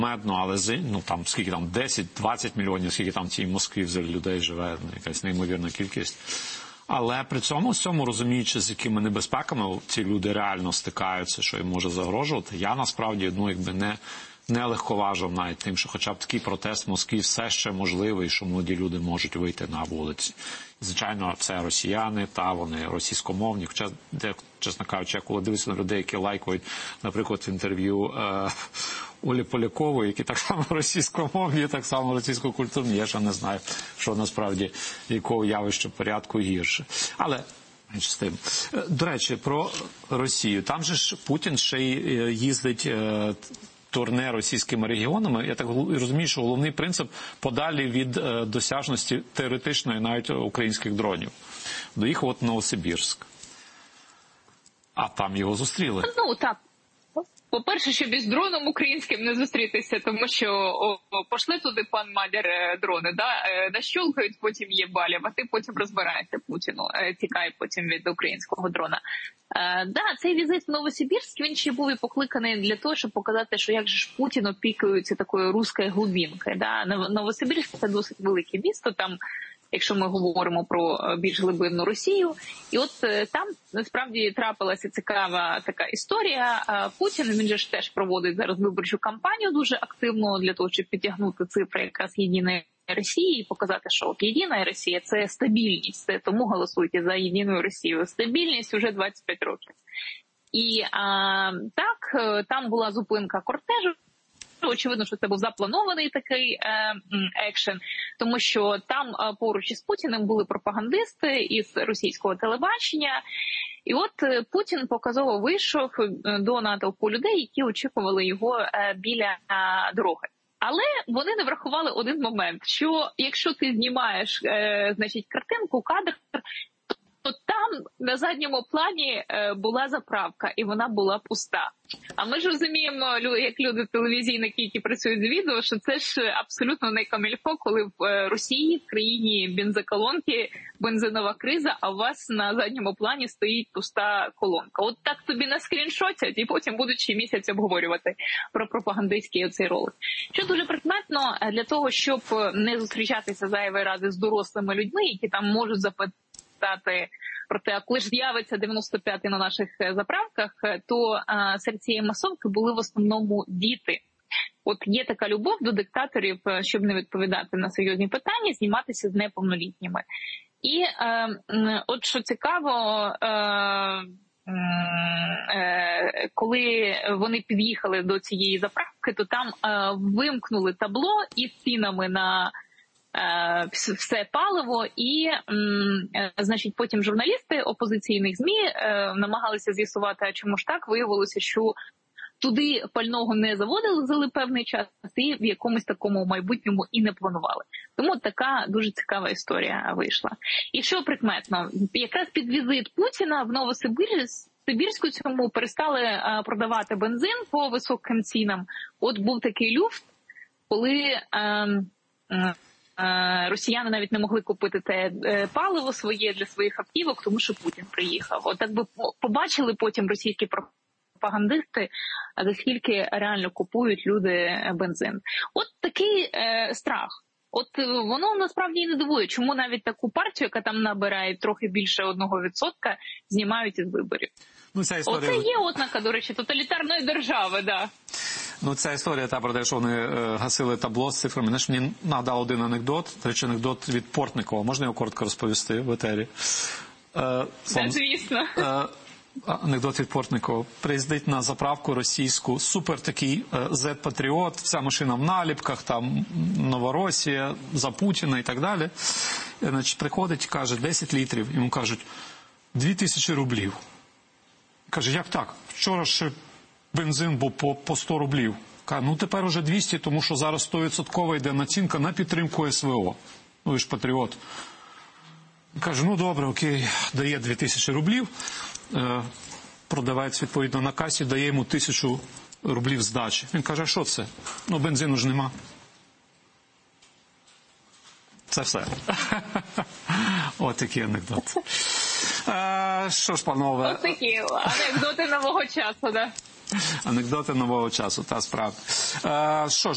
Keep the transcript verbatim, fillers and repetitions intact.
Медно, але ну там скільки там десять-двадцять мільйонів, скільки там в цій Москві взагалі людей живе, якась неймовірна кількість. Але при цьому, цьому розуміючи, з якими небезпеками ці люди реально стикаються, що їм може загрожувати, я насправді ну якби не не легковажив навіть тим, що хоча б такий протест в Москві все ще можливий, що молоді люди можуть вийти на вулиці. Звичайно, це росіяни, та вони російськомовні. Хоча, де, чесно кажучи, я коли дивлюся на людей, які лайкають, наприклад, інтерв'ю е, Олі Полякової, які так само російськомовні, так само російськокультурні, я ще не знаю, що насправді якого явища порядку гірше. Але менше з тим. До речі, про Росію. Там же ж Путін ще й їздить е, турне російськими регіонами. Я так розумію, що головний принцип подалі від е, досяжності теоретичної навіть українських дронів. Доїхав от Новосибірськ. А там його зустріли. Ну, так. По-перше, щоб із дроном українським не зустрітися, тому що о, о, пошли туди, пан Мадяр, дрони, да? Нащолкають, потім є балів, а ти потім розбираєшся Путіну, тікай потім від українського дрона. Е, да, цей візит в Новосибірськ, він ще був і покликаний для того, щоб показати, що як же ж Путін опікується такою руською глибинкою. Да? Новосибірськ – це досить велике місто, там, якщо ми говоримо про більш глибинну Росію. І от там насправді трапилася цікава така історія. Путін, він же ж теж проводить зараз виборчу кампанію дуже активно для того, щоб підтягнути цифри якраз єдиної Росії і показати, що от єдина Росія – це стабільність. Це тому голосуйте за єдину Росію. Стабільність вже двадцять п'ять років. І а, так, там була зупинка кортежу. Очевидно, що це був запланований такий е, екшен, тому що там е, поруч із Путіним були пропагандисти із російського телебачення. І от е, Путін показово вийшов до натовпу людей, які очікували його е, біля е, дороги. Але вони не врахували один момент, що якщо ти знімаєш е, значить, картинку, кадр, то там на задньому плані е, була заправка, і вона була пуста. А ми ж розуміємо, як люди телевізійники, які працюють з відео, що це ж абсолютно не камільфо, коли в Росії, в країні бензоколонки, бензинова криза, а у вас на задньому плані стоїть пуста колонка. От так тобі на скріншотять, і потім будуть ще місяць обговорювати про пропагандистський оцей ролик. Що дуже прикметно, для того, щоб не зустрічатися зайвої рази з дорослими людьми, які там можуть запитати, про те, а коли ж з'явиться дев'яносто п'ятий на наших заправках, то а, серед цієї масовки були в основному діти. От є така любов до диктаторів, щоб не відповідати на серйозні питання, зніматися з неповнолітніми. І е, от що цікаво, е, е, коли вони під'їхали до цієї заправки, то там е, вимкнули табло із цінами на все паливо, і, значить, потім журналісти опозиційних ЗМІ намагалися з'ясувати, а чому ж так, виявилося, що туди пального не заводили за певний час, і в якомусь такому майбутньому і не планували. Тому така дуже цікава історія вийшла. І що прикметно, якраз під візит Путіна в Новосибірську цьому перестали продавати бензин по високим цінам. От був такий люфт, коли росіяни навіть не могли купити те паливо своє для своїх автівок, тому що Путін приїхав. От так би побачили потім російські пропагандисти, за скільки реально купують люди бензин. От такий е, страх. От воно насправді і не дивує, чому навіть таку партію, яка там набирає трохи більше одного відсотка, знімають із виборів. Ну, ця історія... Оце є ознака, до речі, тоталітарної держави, да. Ну, ця історія та про те, що вони е, гасили табло з цифрами. Знаєш, мені нагадав один анекдот, до речі, анекдот від Портникова. Можна його коротко розповісти в етері? Е, сам, да, звісно. Е, анекдот від Портникова. Приїздить на заправку російську, супер такий е, зет-патріот, вся машина в наліпках, там Новоросія, за Путіна і так далі. І, значить, приходить і каже, десять літрів. Йому кажуть, дві тисячі рублів. Каже, як так? Вчора ще бензин був по, по сто рублів. Каже, ну тепер уже двісті, тому що зараз сто відсотків йде націнка на підтримку СВО. Ну, ви ж патріот. Каже, ну добре, окей, дає дві тисячі рублів. Е, продавець, відповідно, на касі дає йому тисячу рублів здачі. Він каже, а що це? Ну, бензину ж нема. Це все. От такий анекдот. Е, що ж, панове? Ось такі анекдоти нового часу, да? Анекдоти нового часу, та справді. Е, що ж,